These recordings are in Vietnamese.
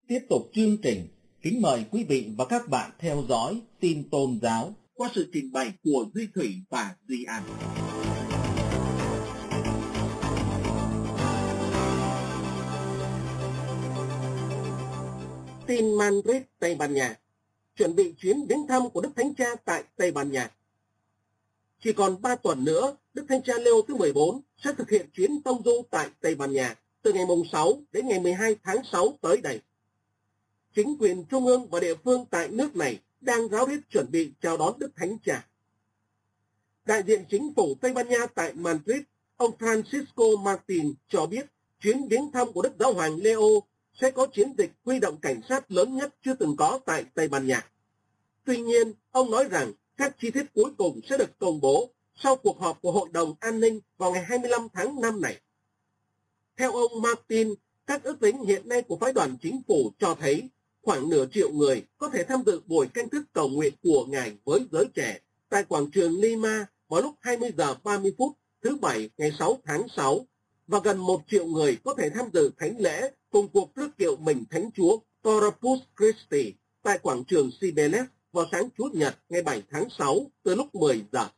Tiếp tục chương trình, kính mời quý vị và các bạn theo dõi tin tôn giáo qua sự trình bày của Duy Thủy và Duy An. Tin Madrid, Tây Ban Nha. Chuẩn bị chuyến viếng thăm của Đức Thánh Cha tại Tây Ban Nha. Chỉ còn 3 tuần nữa, Đức Thánh Cha Leo thứ 14 sẽ thực hiện chuyến tông du tại Tây Ban Nha từ ngày 6 đến ngày 12 tháng 6 tới đây. Chính quyền trung ương và địa phương tại nước này đang ráo riết chuẩn bị chào đón Đức Thánh Cha. Đại diện chính phủ Tây Ban Nha tại Madrid, ông Francisco Martin cho biết chuyến viếng thăm của Đức Giáo hoàng Leo sẽ có chiến dịch huy động cảnh sát lớn nhất chưa từng có tại Tây Ban Nha. Tuy nhiên, ông nói rằng các chi tiết cuối cùng sẽ được công bố sau cuộc họp của Hội đồng An ninh vào ngày 25 tháng 5 này. Theo ông Martin, các ước tính hiện nay của phái đoàn chính phủ cho thấy khoảng nửa triệu người có thể tham dự buổi canh thức cầu nguyện của Ngài với giới trẻ tại quảng trường Lima vào lúc 20 giờ 30 phút thứ Bảy ngày 6 tháng 6 và gần 1 triệu người có thể tham dự thánh lễ cùng cuộc rước kiệu mình Thánh Chúa Corpus Christi tại quảng trường Cibeles vào sáng Chủ nhật ngày 7 tháng 6 từ lúc 10 giờ.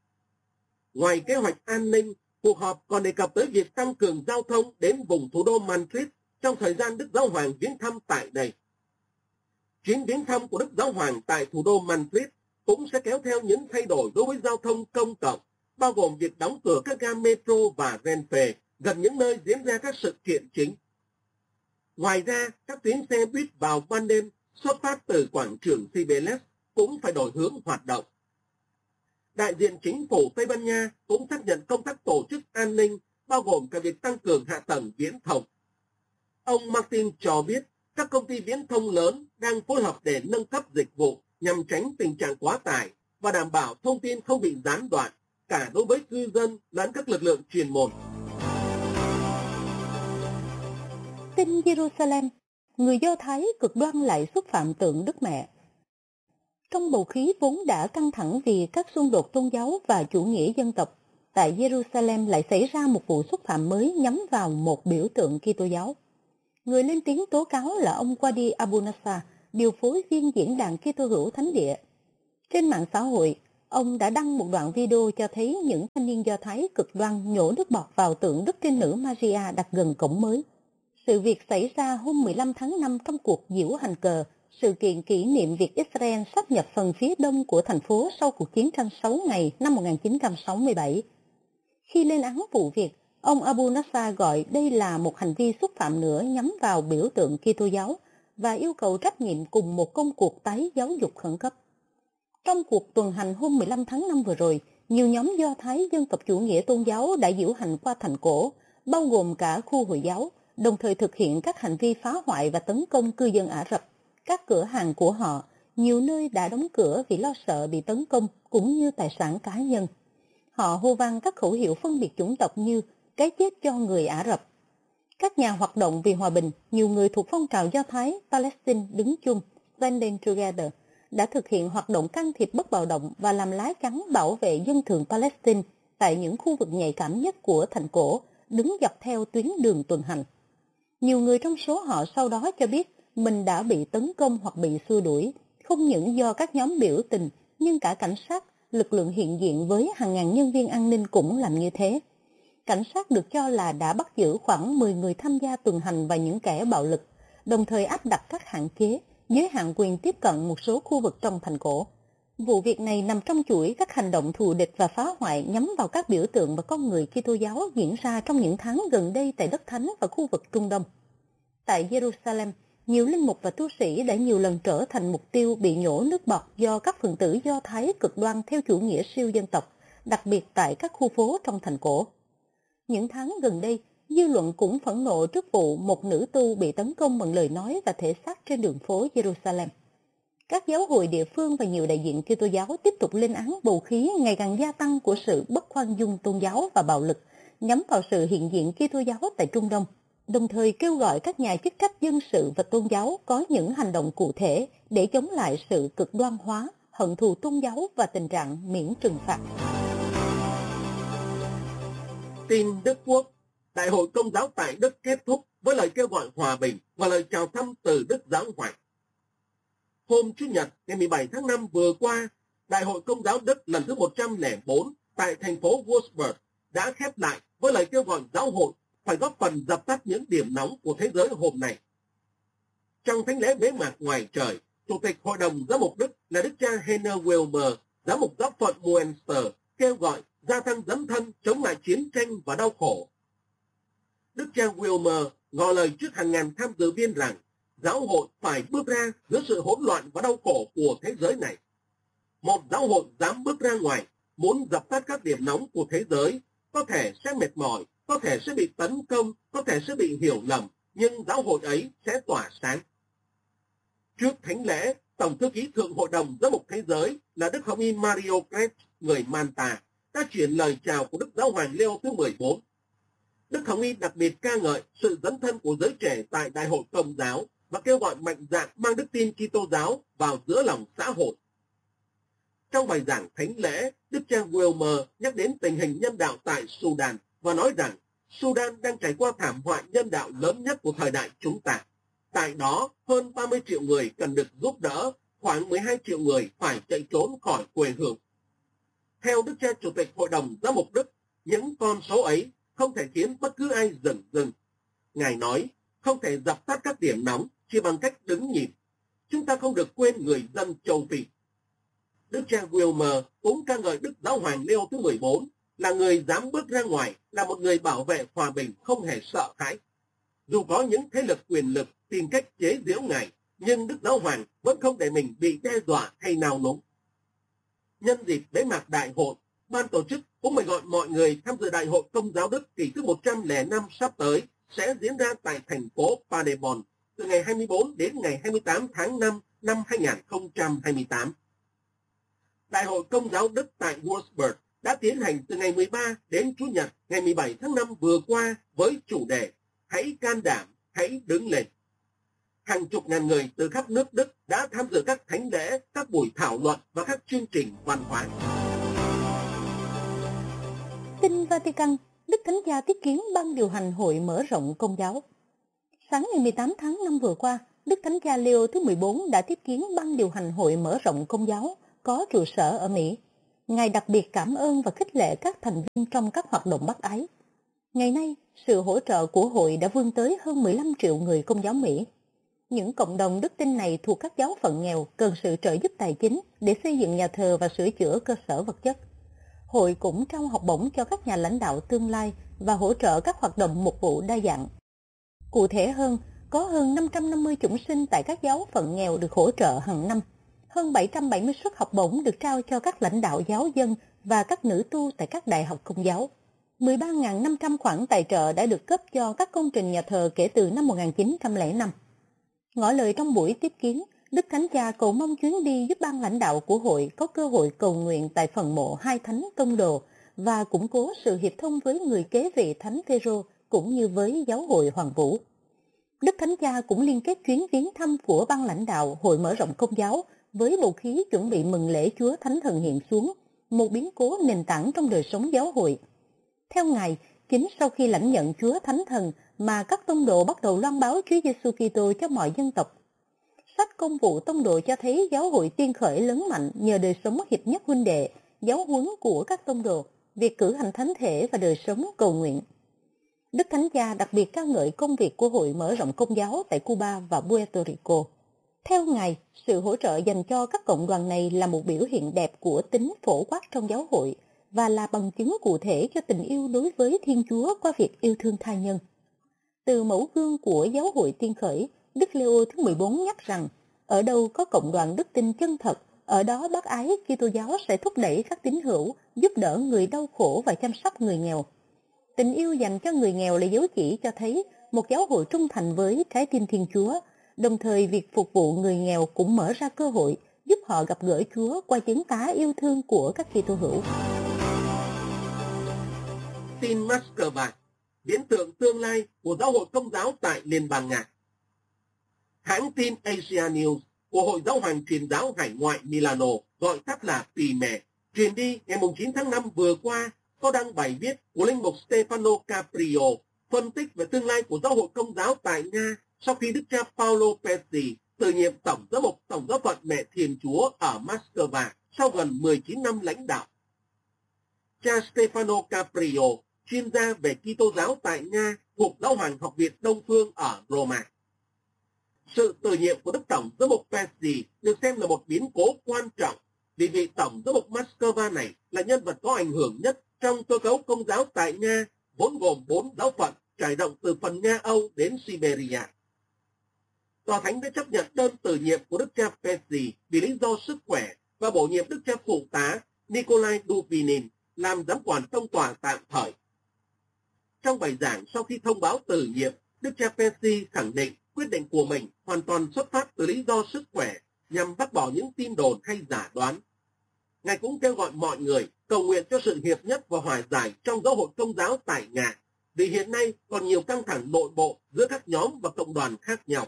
Ngoài kế hoạch an ninh, cuộc họp còn đề cập tới việc tăng cường giao thông đến vùng thủ đô Madrid trong thời gian Đức Giáo hoàng viếng thăm tại đây. Chuyến viếng thăm của Đức Giáo hoàng tại thủ đô Madrid cũng sẽ kéo theo những thay đổi đối với giao thông công cộng, bao gồm việc đóng cửa các ga metro và Renfe gần những nơi diễn ra các sự kiện chính. Ngoài ra, các tuyến xe buýt vào ban đêm xuất phát từ quảng trường Cibeles cũng phải đổi hướng hoạt động. Đại diện chính phủ Tây Ban Nha cũng xác nhận công tác tổ chức an ninh, bao gồm cả việc tăng cường hạ tầng viễn thông. Ông Martin cho biết các công ty viễn thông lớn đang phối hợp để nâng cấp dịch vụ nhằm tránh tình trạng quá tải và đảm bảo thông tin không bị gián đoạn, cả đối với cư dân lẫn các lực lượng chuyên môn. Tin Jerusalem, người Do Thái cực đoan lại xúc phạm tượng Đức Mẹ. Trong bầu khí vốn đã căng thẳng vì các xung đột tôn giáo và chủ nghĩa dân tộc, tại Jerusalem lại xảy ra một vụ xúc phạm mới nhắm vào một biểu tượng Kitô giáo. Người lên tiếng tố cáo là ông Wadi Abu Nassa, điều phối viên diễn đàn Kitô hữu Thánh địa. Trên mạng xã hội, ông đã đăng một đoạn video cho thấy những thanh niên Do Thái cực đoan nhổ nước bọt vào tượng Đức Trinh Nữ Maria đặt gần cổng mới. Sự việc xảy ra hôm 15 tháng 5 trong cuộc diễu hành cờ, sự kiện kỷ niệm việc Israel sáp nhập phần phía đông của thành phố sau cuộc chiến tranh 6 ngày năm 1967. Khi lên án vụ việc, ông Abu Nassa gọi đây là một hành vi xúc phạm nữa nhắm vào biểu tượng Kitô giáo và yêu cầu trách nhiệm cùng một công cuộc tái giáo dục khẩn cấp. Trong cuộc tuần hành hôm 15 tháng 5 vừa rồi, nhiều nhóm Do Thái dân tộc chủ nghĩa tôn giáo đã diễu hành qua thành cổ, bao gồm cả khu Hồi giáo, đồng thời thực hiện các hành vi phá hoại và tấn công cư dân Ả Rập. Các cửa hàng của họ, nhiều nơi đã đóng cửa vì lo sợ bị tấn công cũng như tài sản cá nhân. Họ hô vang các khẩu hiệu phân biệt chủng tộc như cái chết cho người Ả Rập. Các nhà hoạt động vì hòa bình, nhiều người thuộc phong trào Do Thái Palestine đứng chung, Standing Together, đã thực hiện hoạt động can thiệp bất bạo động và làm lá chắn bảo vệ dân thường Palestine tại những khu vực nhạy cảm nhất của thành cổ, đứng dọc theo tuyến đường tuần hành. Nhiều người trong số họ sau đó cho biết mình đã bị tấn công hoặc bị xua đuổi, không những do các nhóm biểu tình, nhưng cả cảnh sát, lực lượng hiện diện với hàng ngàn nhân viên an ninh cũng làm như thế. Cảnh sát được cho là đã bắt giữ khoảng 10 người tham gia tuần hành và những kẻ bạo lực, đồng thời áp đặt các hạn chế, giới hạn quyền tiếp cận một số khu vực trong thành cổ. Vụ việc này nằm trong chuỗi các hành động thù địch và phá hoại nhắm vào các biểu tượng và con người Kitô giáo diễn ra trong những tháng gần đây tại đất Thánh và khu vực Trung Đông. Tại Jerusalem, nhiều linh mục và tu sĩ đã nhiều lần trở thành mục tiêu bị nhổ nước bọt do các phần tử Do Thái cực đoan theo chủ nghĩa siêu dân tộc, đặc biệt tại các khu phố trong thành cổ. Những tháng gần đây, dư luận cũng phẫn nộ trước vụ một nữ tu bị tấn công bằng lời nói và thể xác trên đường phố Jerusalem. Các giáo hội địa phương và nhiều đại diện Kitô giáo tiếp tục lên án bầu khí ngày càng gia tăng của sự bất khoan dung tôn giáo và bạo lực nhắm vào sự hiện diện Kitô giáo tại Trung Đông, đồng thời kêu gọi các nhà chức trách dân sự và tôn giáo có những hành động cụ thể để chống lại sự cực đoan hóa, hận thù tôn giáo và tình trạng miễn trừng phạt. Tin Đức Quốc, Đại hội Công giáo tại Đức kết thúc với lời kêu gọi hòa bình và lời chào thăm từ Đức Giáo Hoàng. Hôm Chủ nhật ngày 17 tháng 5 vừa qua, Đại hội Công giáo Đức lần thứ 104 tại thành phố Würzburg đã khép lại với lời kêu gọi giáo hội phải góp phần dập tắt những điểm nóng của thế giới hôm nay. Trong thánh lễ bế mạc ngoài trời, Chủ tịch Hội đồng Giám mục Đức là Đức cha Heiner Wilmer, Giám mục giáo phận Münster, kêu gọi gia tăng dấn thân chống lại chiến tranh và đau khổ. Đức cha Wilmer ngỏ lời trước hàng ngàn tham dự viên rằng giáo hội phải bước ra giữa sự hỗn loạn và đau khổ của thế giới này. Một giáo hội dám bước ra ngoài, muốn dập tắt các điểm nóng của thế giới, có thể sẽ mệt mỏi, có thể sẽ bị tấn công, có thể sẽ bị hiểu lầm, nhưng giáo hội ấy sẽ tỏa sáng. Trước thánh lễ, Tổng thư ký Thượng Hội đồng Giám mục Thế giới là Đức Hồng Y Mario Krebs, người Manta, đã chuyển lời chào của Đức Giáo hoàng Leo thứ 14. Đức Hồng Y đặc biệt ca ngợi sự dấn thân của giới trẻ tại Đại hội Công giáo và kêu gọi mạnh dạn mang đức tin Kitô giáo vào giữa lòng xã hội. Trong bài giảng thánh lễ, Đức cha Wilmer nhắc đến tình hình nhân đạo tại Sudan và nói rằng Sudan đang trải qua thảm họa nhân đạo lớn nhất của thời đại chúng ta. Tại đó, hơn 30 triệu người cần được giúp đỡ, khoảng 12 triệu người phải chạy trốn khỏi quê hương. Theo Đức cha Chủ tịch Hội đồng Giám mục Đức, những con số ấy không thể khiến bất cứ ai dừng dừng. Ngài nói, không thể dập tắt các điểm nóng chỉ bằng cách đứng nhìn. Chúng ta không được quên người dân châu Phi. Đức cha Wilmer cũng ca ngợi Đức Giáo hoàng Leo thứ 14 là người dám bước ra ngoài, là một người bảo vệ hòa bình không hề sợ hãi. Dù có những thế lực quyền lực tìm cách chế giễu Ngài, nhưng Đức Giáo hoàng vẫn không để mình bị đe dọa hay nào núng. Nhân dịp bế mạc đại hội, ban tổ chức cũng mời gọi mọi người tham dự Đại hội Công giáo Đức kỳ thứ 105 sắp tới sẽ diễn ra tại thành phố Paderborn từ ngày 24 đến ngày 28 tháng 5 năm 2028. Đại hội Công giáo Đức tại Würzburg đã tiến hành từ ngày 13 đến Chủ nhật ngày 17 tháng 5 vừa qua với chủ đề Hãy can đảm, hãy đứng lên. Hàng chục ngàn người từ khắp nước Đức đã tham dự các thánh lễ, các buổi thảo luận và các chương trình văn hóa. Tin Vatican, Đức Thánh Cha tiếp kiến Ban điều hành Hội mở rộng Công giáo. Sáng ngày 18 tháng 5 vừa qua, Đức Thánh Cha Leo thứ 14 đã tiếp kiến Ban điều hành Hội mở rộng Công giáo có trụ sở ở Mỹ. Ngài đặc biệt cảm ơn và khích lệ các thành viên trong các hoạt động bác ái. Ngày nay, sự hỗ trợ của hội đã vươn tới hơn 15 triệu người Công giáo Mỹ. Những cộng đồng đức tin này thuộc các giáo phận nghèo cần sự trợ giúp tài chính để xây dựng nhà thờ và sửa chữa cơ sở vật chất. Hội cũng trao học bổng cho các nhà lãnh đạo tương lai và hỗ trợ các hoạt động mục vụ đa dạng. Cụ thể hơn, có hơn 550 chủng sinh tại các giáo phận nghèo được hỗ trợ hàng năm. Hơn 770 suất học bổng được trao cho các lãnh đạo giáo dân và các nữ tu tại các đại học Công giáo. 13.500 khoản tài trợ đã được cấp cho các công trình nhà thờ kể từ năm 1905. Ngỏ lời trong buổi tiếp kiến, Đức Thánh Cha cầu mong chuyến đi giúp ban lãnh đạo của hội có cơ hội cầu nguyện tại phần mộ hai thánh tông đồ và củng cố sự hiệp thông với người kế vị Thánh Phêrô cũng như với giáo hội Hoàng Vũ. Đức Thánh Cha cũng liên kết chuyến viếng thăm của ban lãnh đạo Hội mở rộng Công giáo với bầu khí chuẩn bị mừng lễ Chúa Thánh Thần hiện xuống, một biến cố nền tảng trong đời sống giáo hội. Theo Ngài, chính sau khi lãnh nhận Chúa Thánh Thần mà các tông đồ bắt đầu loan báo Chúa Giêsu Kitô cho mọi dân tộc. Sách Công vụ Tông đồ cho thấy giáo hội tiên khởi lớn mạnh nhờ đời sống hiệp nhất huynh đệ, giáo huấn của các tông đồ, việc cử hành thánh thể và đời sống cầu nguyện. Đức Thánh Cha đặc biệt ca ngợi công việc của Hội mở rộng Công giáo tại Cuba và Puerto Rico. Theo Ngài, sự hỗ trợ dành cho các cộng đoàn này là một biểu hiện đẹp của tính phổ quát trong giáo hội và là bằng chứng cụ thể cho tình yêu đối với Thiên Chúa qua việc yêu thương tha nhân. Từ mẫu gương của giáo hội tiên khởi, Đức Leo thứ 14 nhắc rằng, ở đâu có cộng đoàn đức tin chân thật, ở đó bác ái Kitô giáo sẽ thúc đẩy các tín hữu, giúp đỡ người đau khổ và chăm sóc người nghèo. Tình yêu dành cho người nghèo là dấu chỉ cho thấy một giáo hội trung thành với trái tim Thiên Chúa, đồng thời việc phục vụ người nghèo cũng mở ra cơ hội giúp họ gặp gỡ Chúa qua chứng tá yêu thương của các Kitô hữu. Tin Moscow, viễn tượng tương lai của giáo hội Công giáo tại Liên bang Nga. Hãng tin Asia News của Hội Giáo hoàng Truyền giáo Hải ngoại Milano, gọi tắt là PIME, truyền đi ngày 9 tháng 5 vừa qua, có đăng bài viết của linh mục Stefano Caprio, phân tích về tương lai của giáo hội Công giáo tại Nga sau khi Đức cha Paolo Pesci từ nhiệm tổng giám mục Tổng giáo phận Mẹ Thiên Chúa ở Moscow sau gần 19 năm lãnh đạo. Cha Stefano Caprio, chuyên gia về Kitô giáo tại Nga thuộc Giáo hoàng Học viện Đông Phương ở Roma. Sự từ nhiệm của Đức Tổng giám mục Pesci được xem là một biến cố quan trọng vì vị Tổng giám mục Moscow này là nhân vật có ảnh hưởng nhất trong cơ cấu Công giáo tại Nga, vốn gồm 4 giáo phận trải rộng từ phần Nga Âu đến Siberia. Tòa Thánh đã chấp nhận đơn từ nhiệm của Đức cha Pesci vì lý do sức khỏe và bổ nhiệm Đức cha phụ tá Nikolai Dubinin làm giám quản tông tòa tạm thời. Trong bài giảng sau khi thông báo từ nhiệm, Đức cha Pesci khẳng định quyết định của mình hoàn toàn xuất phát từ lý do sức khỏe nhằm bác bỏ những tin đồn hay giả đoán. Ngài cũng kêu gọi mọi người cầu nguyện cho sự hiệp nhất và hòa giải trong giáo hội Công giáo tại Nga, vì hiện nay còn nhiều căng thẳng nội bộ giữa các nhóm và cộng đoàn khác nhau.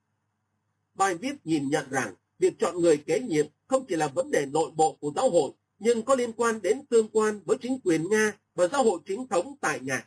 Bài viết nhìn nhận rằng việc chọn người kế nhiệm không chỉ là vấn đề nội bộ của giáo hội, nhưng có liên quan đến tương quan với chính quyền Nga và giáo hội chính thống tại Nga.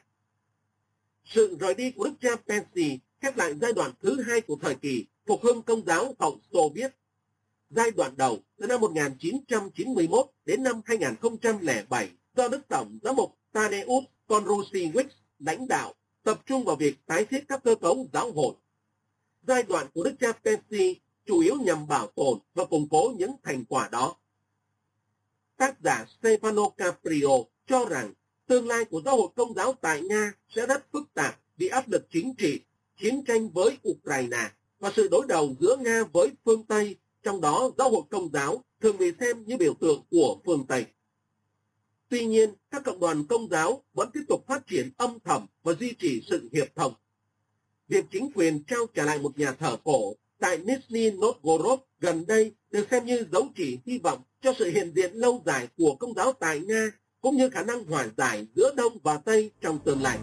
Sự rời đi của Đức cha Pesci khép lại giai đoạn thứ hai của thời kỳ phục hưng Công giáo hậu Xô Viết. Giai đoạn đầu từ năm 1991 đến năm 2007 do Đức Tổng giám mục Tadeusz Konrusiewicz lãnh đạo, tập trung vào việc tái thiết các cơ cấu giáo hội. Giai đoạn của Đức cha Pesci chủ yếu nhằm bảo tồn và củng cố những thành quả đó. Tác giả Stefano Caprio cho rằng tương lai của giáo hội Công giáo tại Nga sẽ rất phức tạp vì áp lực chính trị, chiến tranh với Ukraine và sự đối đầu giữa Nga với phương Tây, trong đó giáo hội Công giáo thường bị xem như biểu tượng của phương Tây. Tuy nhiên, các cộng đoàn Công giáo vẫn tiếp tục phát triển âm thầm và duy trì sự hiệp thông. Việc chính quyền trao trả lại một nhà thờ cổ tại Nizhny Novgorod gần đây được xem như dấu chỉ hy vọng cho sự hiện diện lâu dài của Công giáo tại Nga, cũng như khả năng hòa giải giữa Đông và Tây trong tương lai.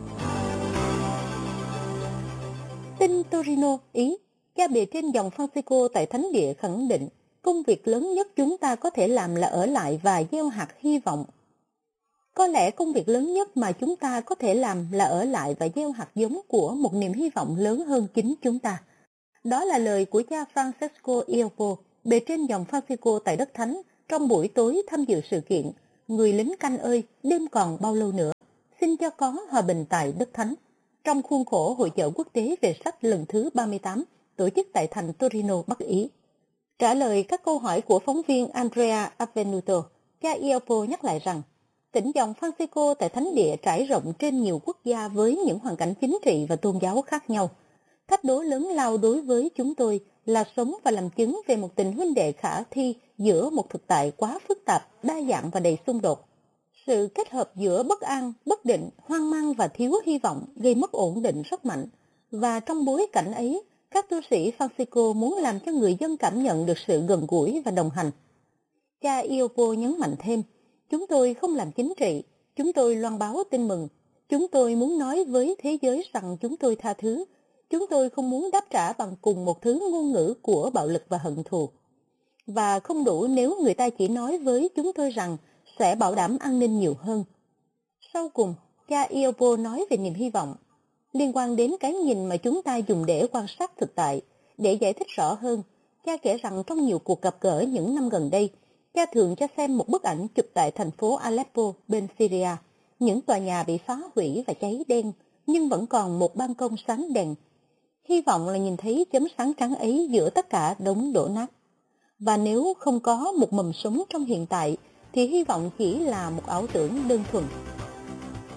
Tin Torino, Ý, cha bề trên dòng Francisco tại Thánh địa khẳng định công việc lớn nhất chúng ta có thể làm là ở lại và gieo hạt hy vọng. Có lẽ công việc lớn nhất mà chúng ta có thể làm là ở lại và gieo hạt giống của một niềm hy vọng lớn hơn chính chúng ta. Đó là lời của cha Francesco Iopo, bề trên dòng Francisco tại đất Thánh, trong buổi tối tham dự sự kiện Người lính canh ơi, đêm còn bao lâu nữa, xin cho có hòa bình tại đất Thánh, trong khuôn khổ Hội chợ quốc tế về sách lần thứ 38, tổ chức tại thành Torino, Bắc Ý. Trả lời các câu hỏi của phóng viên Andrea Avvenuto, cha Iopo nhắc lại rằng tỉnh dòng Francisco tại Thánh địa trải rộng trên nhiều quốc gia với những hoàn cảnh chính trị và tôn giáo khác nhau. Thách đố lớn lao đối với chúng tôi là sống và làm chứng về một tình huynh đệ khả thi giữa một thực tại quá phức tạp, đa dạng và đầy xung đột. Sự kết hợp giữa bất an, bất định, hoang mang và thiếu hy vọng gây mất ổn định rất mạnh. Và trong bối cảnh ấy, các tu sĩ Francisco muốn làm cho người dân cảm nhận được sự gần gũi và đồng hành. Cha Iopo nhấn mạnh thêm, chúng tôi không làm chính trị, chúng tôi loan báo tin mừng, chúng tôi muốn nói với thế giới rằng chúng tôi tha thứ, chúng tôi không muốn đáp trả bằng cùng một thứ ngôn ngữ của bạo lực và hận thù. Và không đủ nếu người ta chỉ nói với chúng tôi rằng sẽ bảo đảm an ninh nhiều hơn. Sau cùng, cha Iopo nói về niềm hy vọng, liên quan đến cái nhìn mà chúng ta dùng để quan sát thực tại. Để giải thích rõ hơn, cha kể rằng trong nhiều cuộc gặp gỡ những năm gần đây, cha thường cho xem một bức ảnh chụp tại thành phố Aleppo bên Syria. Những tòa nhà bị phá hủy và cháy đen, nhưng vẫn còn một ban công sáng đèn. Hy vọng là nhìn thấy chấm sáng trắng ấy giữa tất cả đống đổ nát. Và nếu không có một mầm sống trong hiện tại, thì hy vọng chỉ là một ảo tưởng đơn thuần.